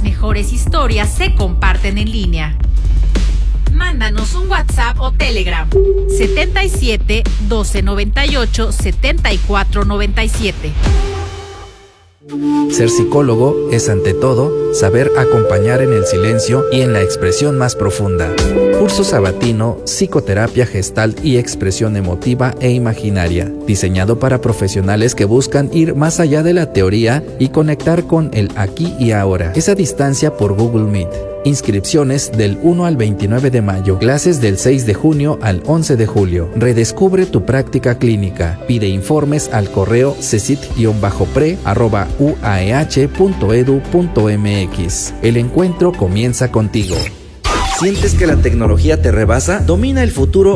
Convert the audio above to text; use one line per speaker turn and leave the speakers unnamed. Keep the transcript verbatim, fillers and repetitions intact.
mejores historias se comparten en línea. Mándanos un WhatsApp o Telegram setenta y siete, doce noventa y ocho, setenta y cuatro noventa y siete.
Ser psicólogo es, ante todo, saber acompañar en el silencio y en la expresión más profunda. Curso sabatino, psicoterapia gestalt y expresión emotiva e imaginaria, diseñado para profesionales que buscan ir más allá de la teoría y conectar con el aquí y ahora. Es a distancia por Google Meet. Inscripciones del uno al veintinueve de mayo, clases del seis de junio al once de julio. Redescubre tu práctica clínica. Pide informes al correo cesit pre arroba u a e h punto e d u punto m x. El encuentro comienza contigo.
¿Sientes que la tecnología te rebasa? Domina el futuro